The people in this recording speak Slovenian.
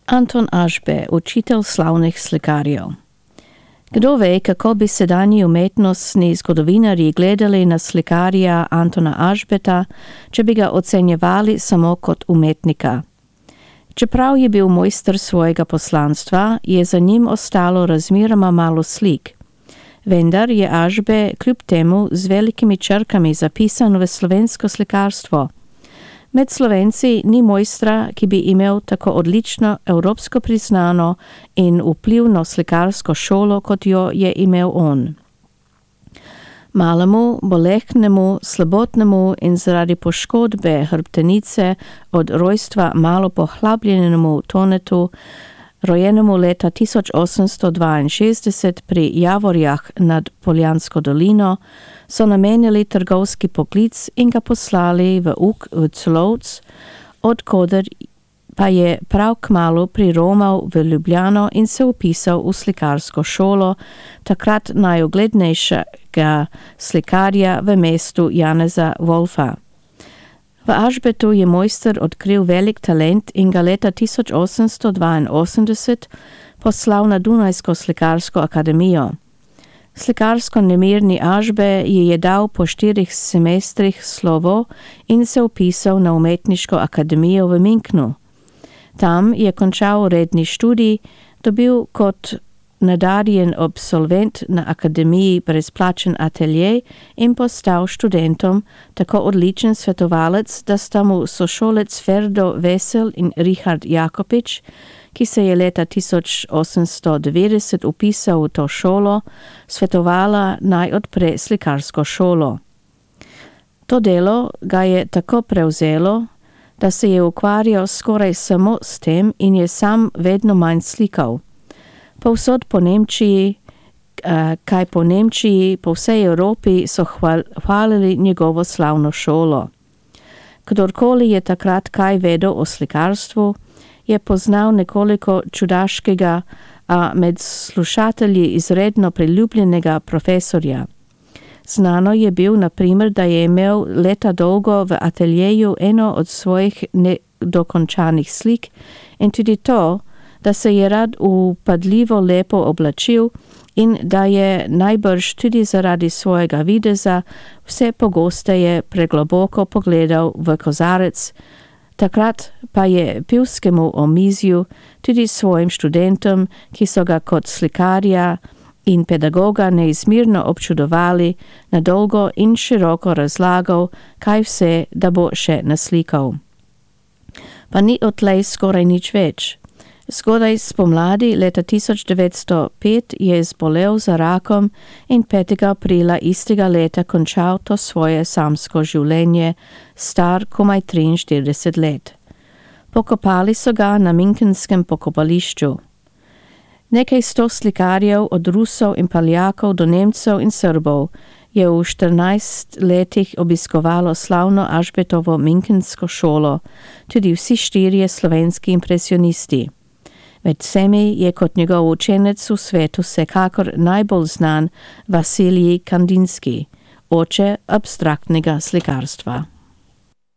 Anton Ažbe, učitelj slavnih slikarjev. Kdo ve, kako bi sedanji umetnostni zgodovinarji gledali na slikarja Antona Ažbeta, če bi ga ocenjevali samo kot umetnika. Čeprav je bil mojster svojega poslanstva, je za njim ostalo razmeroma malo slik. Vendar je Ažbe kljub temu z velikimi črkami zapisan v slovensko slikarstvo. Med Slovenci ni mojstra, ki bi imel tako odlično evropsko priznano in vplivno slikarsko šolo, kot jo je imel on. Malemu, bolehnemu, slabotnemu in zaradi poškodbe hrbtenice od rojstva malo pohlabljenemu Tonetu, rojenemu leta 1862 pri Javorjah nad Poljansko dolino, so namenili trgovski poklic in ga poslali v uk v Celovc, odkoder pa je prav kmalu priromal v Ljubljano in se vpisal v slikarsko šolo, takrat najuglednejšega slikarja v mestu Janeza Wolfa. V Ažbetu je mojster odkril velik talent in ga leta 1882 poslal na Dunajsko slikarsko akademijo. Slikarsko nemirni Ažbe je dal po 4 semestrih slovo in se vpisal na umetniško akademijo v Minknu. Tam je končal redni študij, dobil kot nadarjen absolvent na akademiji brezplačen atelje in postal študentom tako odličen svetovalec, da sta mu sošolec Ferdo Vesel in Richard Jakopič, ki se je leta 1890 vpisal v to šolo, svetovala naj odpre slikarsko šolo. To delo ga je tako prevzelo, da se je ukvarjal skoraj samo s tem in je sam vedno manj slikal. Povsod po Nemčiji, po Nemčiji, po vsej Evropi so hvalili njegovo slavno šolo. Kdorkoli je takrat kaj vedel o slikarstvu, je poznal nekoliko čudaškega, a med slušatelji izredno priljubljenega profesorja. Znano je bil, na primer, da je imel leta dolgo v ateljeju eno od svojih nedokončanih slik in tudi to, da se je rad upadljivo lepo oblačil in da je najbrž tudi zaradi svojega videza vse pogosteje pregloboko pogledal v kozarec. Takrat pa je pivskemu omizju tudi svojim študentom, ki so ga kot slikarja in pedagoga neizmerno občudovali, na dolgo in široko razlagal, kaj vse, da bo še naslikal. Pa ni odtlej skoraj nič več. Zgodaj spomladi leta 1905 je zbolel za rakom in 5. aprila istega leta končal to svoje samsko življenje, star komaj 43 let. Pokopali so ga na minkenskem pokopališču. Nekaj 100 slikarjev od Rusov in Poljakov do Nemcev in Srbov je v 14 letih obiskovalo slavno Ažbetovo minkensko šolo, tudi vsi 4 slovenski impresionisti. Med vsemi je kot njegov učenec v svetu vsekakor najbolj znan Vasilij Kandinski, oče abstraktnega slikarstva.